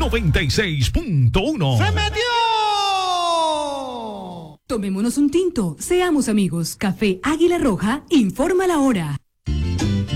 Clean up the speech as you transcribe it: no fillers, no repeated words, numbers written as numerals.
96.1. ¡Se metió! Tomémonos un tinto, seamos amigos. Café Águila Roja, informa la hora.